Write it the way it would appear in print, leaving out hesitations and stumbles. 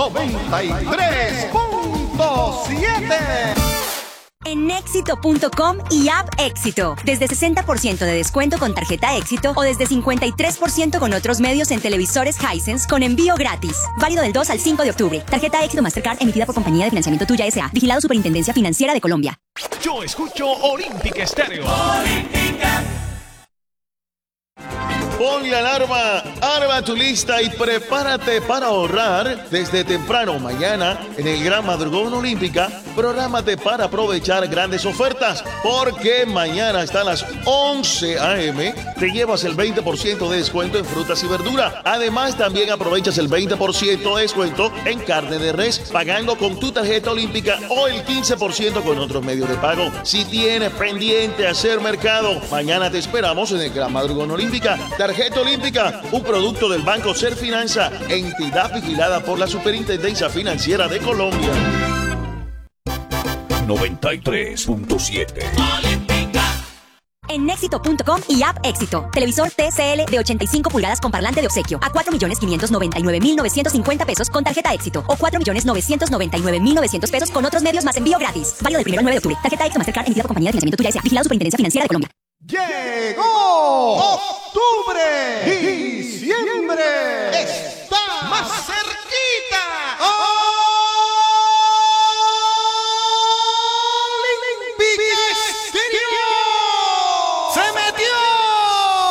93.7. En Éxito.com y App Éxito. Desde 60% de descuento con tarjeta Éxito o desde 53% con otros medios en televisores Hisense con envío gratis. Válido del 2 al 5 de octubre. Tarjeta Éxito Mastercard emitida por Compañía de Financiamiento Tuya S.A. Vigilado Superintendencia Financiera de Colombia. Yo escucho Olímpica Estéreo. Olímpica. Pon la alarma, arma tu lista y prepárate para ahorrar desde temprano mañana en el Gran Madrugón Olímpica. Prográmate para aprovechar grandes ofertas porque mañana hasta las 11 a.m. te llevas el 20% de descuento en frutas y verduras. Además, también aprovechas el 20% de descuento en carne de res pagando con tu tarjeta olímpica o el 15% con otros medios de pago. Si tienes pendiente hacer mercado, mañana te esperamos en el Gran Madrugón Olímpica. Tarjeta Olímpica, un producto del Banco Ser Finanza, entidad vigilada por la Superintendencia Financiera de Colombia. 93.7. En Éxito.com y App Éxito. Televisor TCL de 85 pulgadas con parlante de obsequio a 4.599.950 pesos con tarjeta Éxito o 4.999.900 pesos con otros medios más envío gratis. Válido del 1 al 9 de octubre. Tarjeta Éxito Mastercard emitida por Compañía de Financiamiento Tuya S.A. Vigilado Superintendencia Financiera de Colombia. Llegó octubre y diciembre.